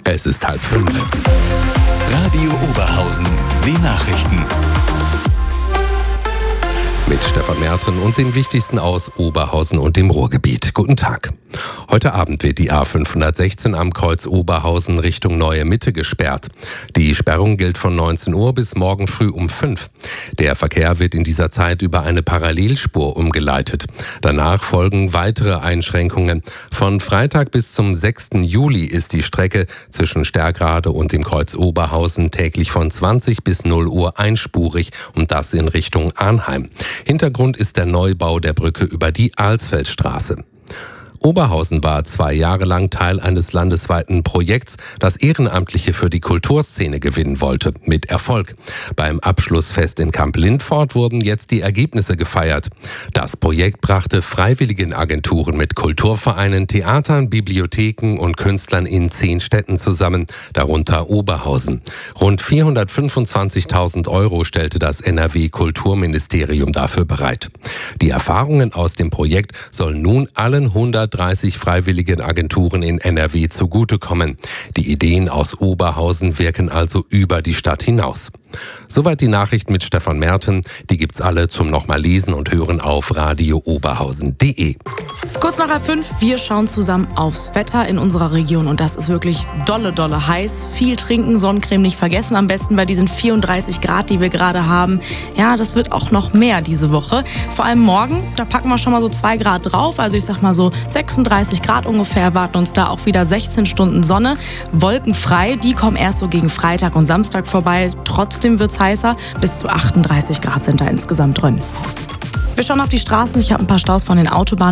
Es ist 4:30. Radio Oberhausen, die Nachrichten. Mit Stefan Merten und den Wichtigsten aus Oberhausen und dem Ruhrgebiet. Guten Tag. Heute Abend wird die A516 am Kreuz Oberhausen Richtung Neue Mitte gesperrt. Die Sperrung gilt von 19 Uhr bis morgen früh um 5. Der Verkehr wird in dieser Zeit über eine Parallelspur umgeleitet. Danach folgen weitere Einschränkungen. Von Freitag bis zum 6. Juli ist die Strecke zwischen Sterkrade und dem Kreuz Oberhausen täglich von 20 bis 0 Uhr einspurig und das in Richtung Arnheim. Hintergrund ist der Neubau der Brücke über die Alsfeldstraße. Oberhausen war 2 Jahre lang Teil eines landesweiten Projekts, das Ehrenamtliche für die Kulturszene gewinnen wollte, mit Erfolg. Beim Abschlussfest in Kamp-Lindfort wurden jetzt die Ergebnisse gefeiert. Das Projekt brachte Freiwilligenagenturen mit Kulturvereinen, Theatern, Bibliotheken und Künstlern in 10 Städten zusammen, darunter Oberhausen. Rund 425.000 € stellte das NRW-Kulturministerium dafür bereit. Die Erfahrungen aus dem Projekt sollen nun allen 130 freiwilligen Agenturen in NRW zugutekommen. Die Ideen aus Oberhausen wirken also über die Stadt hinaus. Soweit die Nachrichten mit Stefan Merten. Die gibt's alle zum nochmal lesen und hören auf radiooberhausen.de. Kurz nach 5, wir schauen zusammen aufs Wetter in unserer Region und das ist wirklich dolle heiß. Viel trinken, Sonnencreme nicht vergessen, am besten bei diesen 34 Grad, die wir gerade haben. Ja, das wird auch noch mehr diese Woche. Vor allem morgen, da packen wir schon mal so 2 Grad drauf, also ich sag mal so 36 Grad ungefähr erwarten uns da auch wieder 16 Stunden Sonne. Wolkenfrei, die kommen erst so gegen Freitag und Samstag vorbei. Trotzdem wird's heißer, bis zu 38 Grad sind da insgesamt drin. Wir schauen auf die Straßen, ich habe ein paar Staus von den Autobahnen.